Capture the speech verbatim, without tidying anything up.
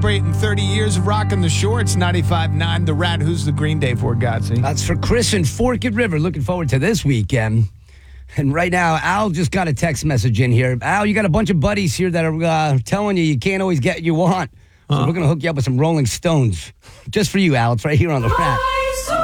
Celebrating thirty years of rocking the shorts, ninety-five point nine The Rat. Who's the Green Day for, Godsey? That's for Chris and Forked River. Looking forward to this weekend. And right now, Al just got a text message in here. Al, you got a bunch of buddies here that are uh, telling you you can't always get what you want. So uh-huh. we're going to hook you up with some Rolling Stones. Just for you, Al. It's right here on The Rat.